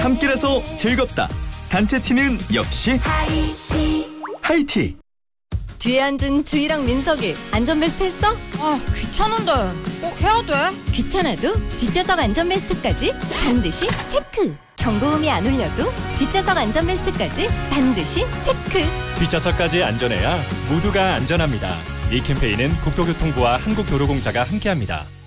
함께라서 즐겁다. 단체 티는 역시 하이티. 뒤에 앉은 주희랑 민석이 안전벨트 했어? 아, 귀찮은데 꼭 해야 돼? 귀찮아도 뒷좌석 안전벨트까지 반드시 체크. 경고음이 안 울려도 뒷좌석 안전벨트까지 반드시 체크. 뒷좌석까지 안전해야 모두가 안전합니다. 이 캠페인은 국토교통부와 한국도로공사가 함께합니다.